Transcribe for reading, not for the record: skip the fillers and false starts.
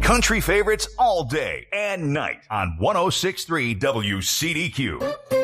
Country favorites all day and night on 106.3 WCDQ.